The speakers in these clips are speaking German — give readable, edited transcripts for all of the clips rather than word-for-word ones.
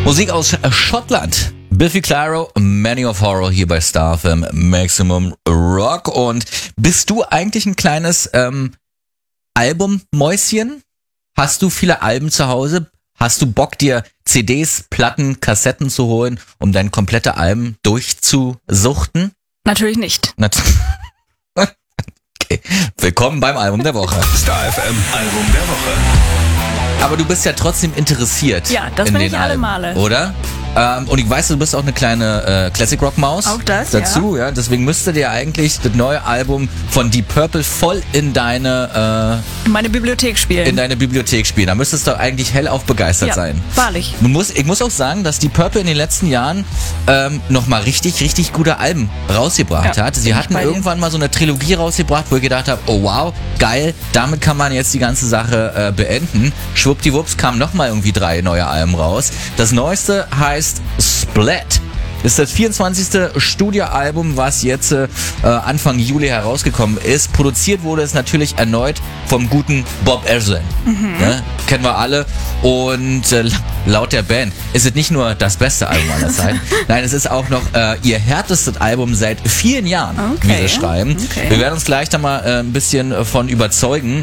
Musik aus Schottland. Biffy Clyro, Many of Horror hier bei Star FM Maximum Rock. Und bist du eigentlich ein kleines Albummäuschen? Hast du viele Alben zu Hause? Hast du Bock, dir CDs, Platten, Kassetten zu holen, um dein komplette Album durchzusuchten? Natürlich nicht. Okay. Willkommen beim Album der Woche. Star FM Album der Woche. Aber du bist ja trotzdem interessiert. Ja, das in bin den ich alle Alben, Male. oder? Und ich weiß, du bist auch eine kleine Classic Rock Maus. Auch das, dazu, ja. Deswegen müsste dir eigentlich das neue Album von Deep Purple voll in deine Meine Bibliothek spielen. in deine Bibliothek spielen. Da müsstest du eigentlich hellauf begeistert sein. Wahrlich. Ich muss auch sagen, dass Deep Purple in den letzten Jahren nochmal richtig gute Alben rausgebracht Ja, hat. Sie bin ich hatten bei dir. irgendwann mal so eine Trilogie rausgebracht, wo ich gedacht habe, oh wow, geil, damit kann man jetzt die ganze Sache beenden. Schwuppdiwupps kamen nochmal irgendwie 3 neue Alben raus. Das neueste heißt Split. Ist das 24. Studioalbum, was jetzt Anfang Juli herausgekommen ist. Produziert wurde es natürlich erneut vom guten Bob Ezrin. Ne? Kennen wir alle. Und laut der Band ist es nicht nur das beste Album aller Zeiten. Nein, es ist auch noch ihr härtestes Album seit vielen Jahren, wie sie schreiben. Okay. Wir werden uns gleich da mal ein bisschen von überzeugen.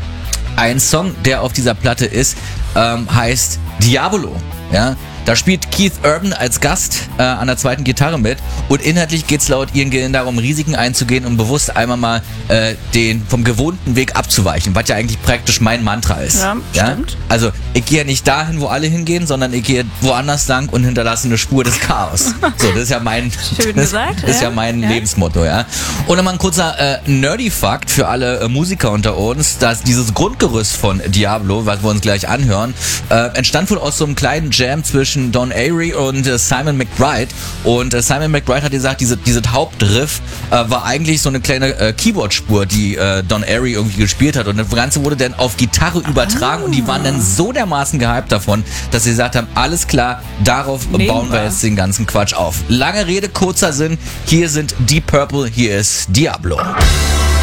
Ein Song, der auf dieser Platte ist, heißt Diabolo. Ja? Da spielt Keith Urban als Gast an der zweiten Gitarre mit und inhaltlich geht's laut Ian Gillan darum, Risiken einzugehen und bewusst einmal mal den vom gewohnten Weg abzuweichen, was ja eigentlich praktisch mein Mantra ist. Ja, stimmt. Also ich gehe ja nicht dahin, wo alle hingehen, sondern ich gehe woanders lang und hinterlasse eine Spur des Chaos. So, das ist ja mein, Schön gesagt, das ist ja mein Lebensmotto, ja. Und nochmal ein kurzer Nerdy-Fakt für alle Musiker unter uns, dass dieses Grundgerüst von Diablo, was wir uns gleich anhören, entstand wohl aus so einem kleinen Jam zwischen Don Airey und Simon McBride. Und Simon McBride hat gesagt, dieses Hauptriff war eigentlich so eine kleine Keyboard-Spur, die Don Airey irgendwie gespielt hat. Und das Ganze wurde dann auf Gitarre übertragen und die waren dann so dermaßen gehypt davon, dass sie gesagt haben, alles klar, darauf bauen wir jetzt den ganzen Quatsch auf. Lange Rede, kurzer Sinn. Hier sind Deep Purple, hier ist Diablo.